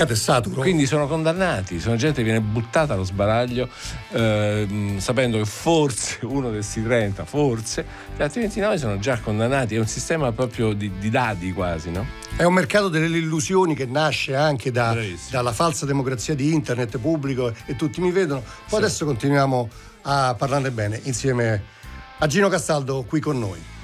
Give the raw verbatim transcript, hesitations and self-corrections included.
mercato è saturo. Quindi sono condannati, sono gente che viene buttata allo sbaraglio eh, sapendo che forse uno dei trenta, forse, gli altri ventinove sono già condannati. È un sistema proprio di, di dadi quasi, no? È un mercato delle illusioni che nasce anche da, Bravissimo. dalla falsa democrazia di internet pubblico e tutti mi vedono. Poi Sì. adesso continuiamo a parlarne bene insieme a Gino Castaldo qui con noi.